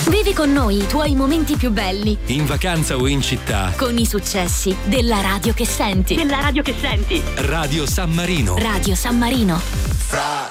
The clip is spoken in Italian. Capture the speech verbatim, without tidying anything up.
Vivi con noi i tuoi momenti più belli. In vacanza o in città. Con i successi della radio che senti. Della radio che senti. Radio San Marino. Radio San Marino. Fra